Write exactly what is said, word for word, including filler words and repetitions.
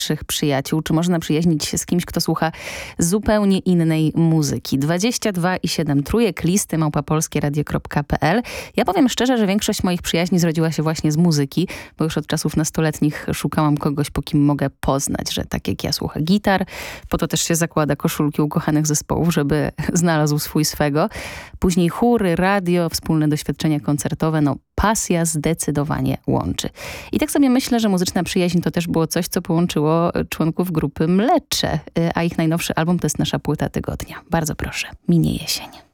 przyjaciół, czy można przyjaźnić się z kimś, kto słucha zupełnie innej muzyki. dwadzieścia dwa i siedem trójek, listy małpa polskieradio kropka pe el. Ja powiem szczerze, że większość moich przyjaźni zrodziła się właśnie z muzyki, bo już od czasów nastoletnich szukałam kogoś, po kim mogę poznać, że tak jak ja słucha gitar, po to też się zakłada koszulki ukochanych zespołów, żeby znalazł swój swego. Później chóry, radio, wspólne doświadczenia koncertowe, no pasja zdecydowanie łączy. I tak sobie myślę, że muzyczna przyjaźń to też było coś, co połączyło członków grupy Mlecze, a ich najnowszy album to jest nasza płyta tygodnia. Bardzo proszę, Minie jesień.